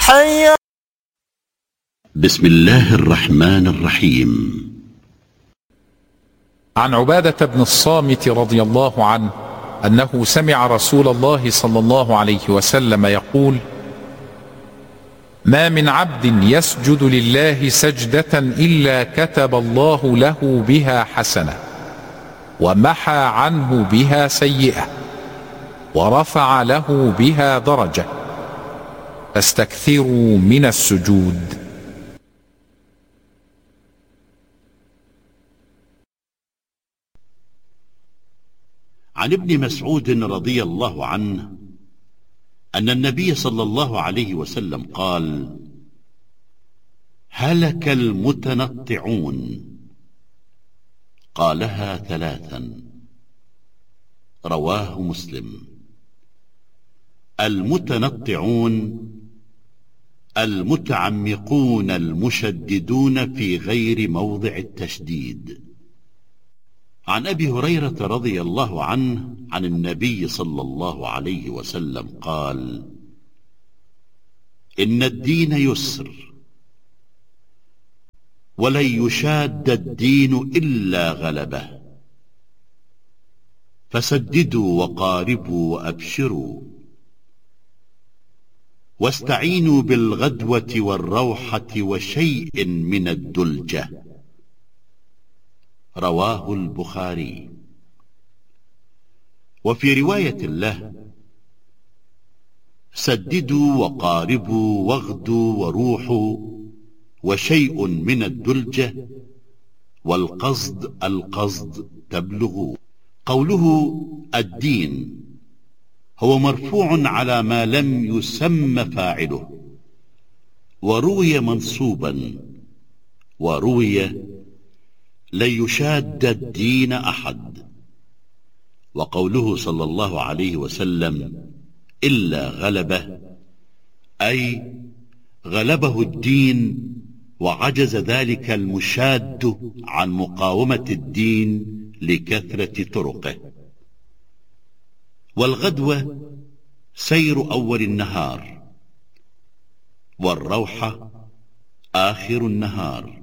حي. بسم الله الرحمن الرحيم. عن عبادة بن الصامت رضي الله عنه أنه سمع رسول الله صلى الله عليه وسلم يقول: ما من عبد يسجد لله سجدة إلا كتب الله له بها حسنة ومحى عنه بها سيئة ورفع له بها درجة، فاستكثروا من السجود. عن ابن مسعود رضي الله عنه أن النبي صلى الله عليه وسلم قال: هلك المتنطعون. قالها 3. رواه مسلم. المتنطعون المتعمقون المشددون في غير موضع التشديد. عن أبي هريرة رضي الله عنه عن النبي صلى الله عليه وسلم قال: إن الدين يسر ولن يشاد الدين إلا غلبه، فسددوا وقاربوا وأبشروا، واستعينوا بالغدوة والروحة وشيء من الدلجة. رواه البخاري. وفي رواية له: سددوا وقاربوا واغدوا وروحوا وشيء من الدلجة، والقصد القصد تبلغوا. قوله الدين هو مرفوع على ما لم يسم فاعله، وروي منصوبا، وروي لن يشاد الدين أحد. وقوله صلى الله عليه وسلم: إلا غلبه، أي غلبه الدين وعجز ذلك المشاد عن مقاومة الدين لكثرة طرقه. والغدوة سير أول النهار، والروحة آخر النهار،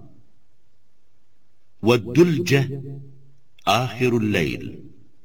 والدلجة آخر الليل.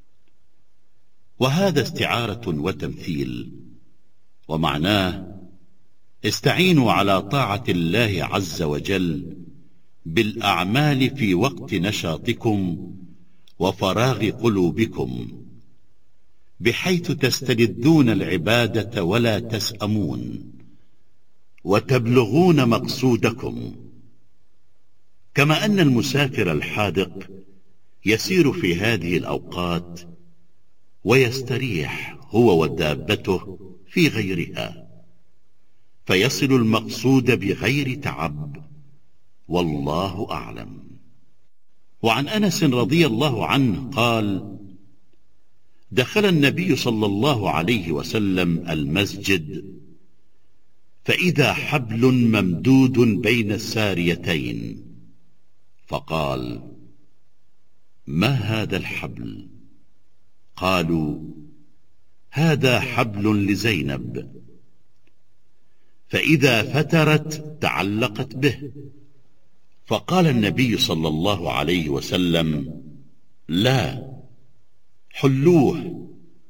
وهذا استعارة وتمثيل، ومعناه: استعينوا على طاعة الله عز وجل بالأعمال في وقت نشاطكم وفراغ قلوبكم، بحيث تستلذون العبادة ولا تسأمون، وتبلغون مقصودكم. كما أن المسافر الحاذق يسير في هذه الأوقات ويستريح هو ودابته في غيرها، فيصل المقصود بغير تعب، والله أعلم. وعن أنس رضي الله عنه قال: دخل النبي صلى الله عليه وسلم المسجد، فإذا حبل ممدود بين الساريتين، فقال: ما هذا الحبل؟ قالوا: هذا حبل لزينب، فإذا فترت تعلقت به. فقال النبي صلى الله عليه وسلم: لا، حلوه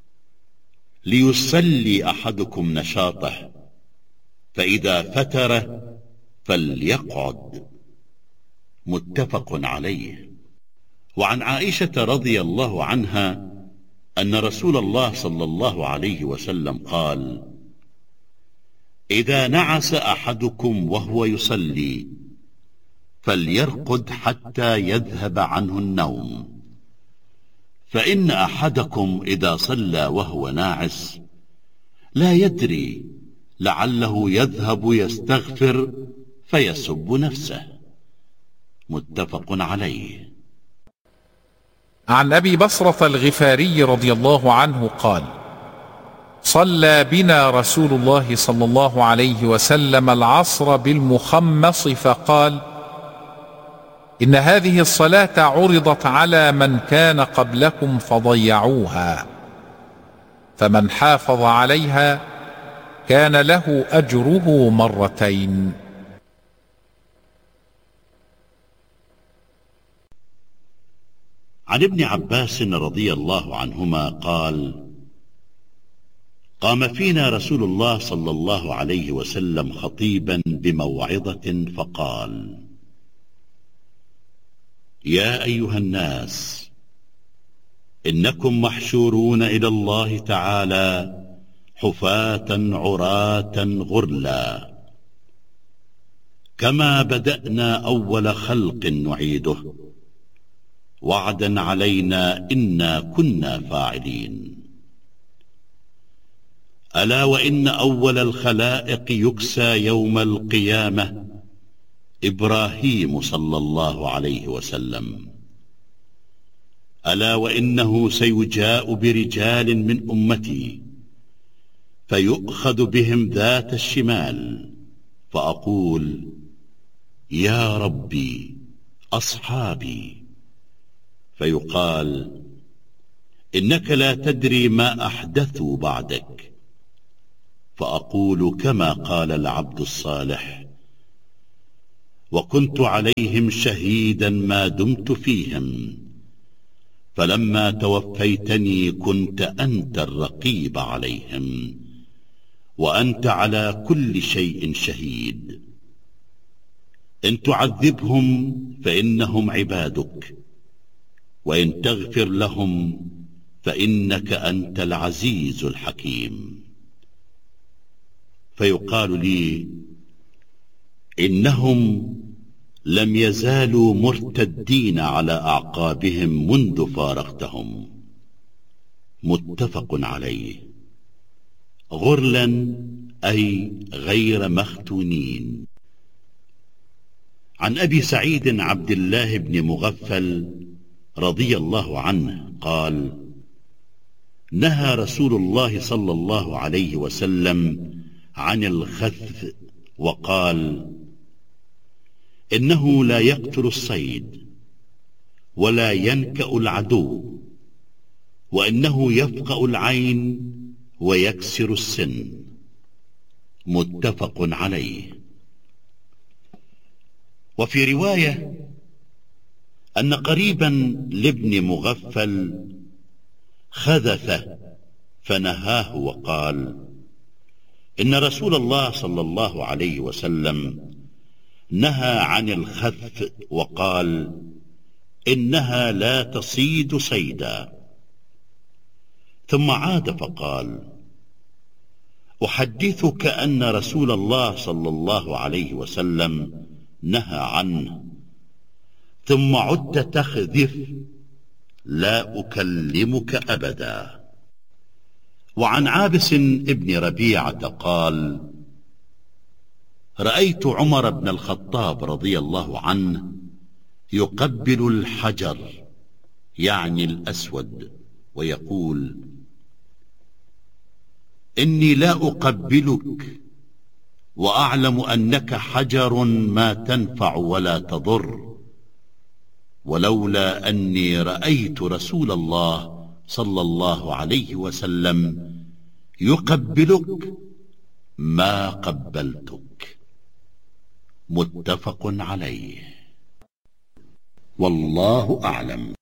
ليسلي أحدكم نشاطه، فإذا فتر فليقعد. متفق عليه. وعن عائشة رضي الله عنها أن رسول الله صلى الله عليه وسلم قال: إذا نعس أحدكم وهو يصلي فليرقد حتى يذهب عنه النوم، فإن أحدكم إذا صلى وهو ناعس لا يدري، لعله يذهب يستغفر فيسب نفسه. متفق عليه. عن أبي بصرة الغفاري رضي الله عنه قال: صلى بنا رسول الله صلى الله عليه وسلم العصر بالمخمص، فقال: إن هذه الصلاة عرضت على من كان قبلكم فضيعوها، فمن حافظ عليها كان له أجره مرتين. عن ابن عباس رضي الله عنهما قال: قام فينا رسول الله صلى الله عليه وسلم خطيبا بموعظة فقال: يا أيها الناس، إنكم محشورون إلى الله تعالى حفاة عراة غرلا، كما بدأنا أول خلق نعيده، وعدا علينا إنا كنا فاعلين. ألا وإن أول الخلائق يكسى يوم القيامة إبراهيم صلى الله عليه وسلم. ألا وإنه سيجاء برجال من أمتي فيؤخذ بهم ذات الشمال، فأقول: يا ربي أصحابي، فيقال: إنك لا تدري ما أحدثوا بعدك، فأقول كما قال العبد الصالح: وكنت عليهم شهيدا ما دمت فيهم، فلما توفيتني كنت أنت الرقيب عليهم، وأنت على كل شيء شهيد. إن تعذبهم فإنهم عبادك، وإن تغفر لهم فإنك أنت العزيز الحكيم. فيقال لي: إنهم لم يزالوا مرتدين على أعقابهم منذ فارقتهم. متفق عليه. غرلا أي غير مختونين. عن أبي سعيد عبد الله بن مغفل رضي الله عنه قال: نهى رسول الله صلى الله عليه وسلم عن الخذف، وقال: إنه لا يقتل الصيد ولا ينكأ العدو، وإنه يفقأ العين ويكسر السن. متفق عليه. وفي رواية أن قريبا لابن مغفل خذف فنهاه وقال: إن رسول الله صلى الله عليه وسلم نهى عن الخذف، وقال: إنها لا تصيد صيدا. ثم عاد فقال: أحدثك أن رسول الله صلى الله عليه وسلم نهى عنه. ثم عدت تخذف: لا أكلمك أبدا. وعن عابس ابن ربيعة قال: رأيت عمر بن الخطاب رضي الله عنه يقبل الحجر، يعني الأسود، ويقول: إني لا أقبلك وأعلم أنك حجر ما تنفع ولا تضر، ولولا أني رأيت رسول الله صلى الله عليه وسلم يقبلك ما قبلتك. متفق عليه. والله أعلم.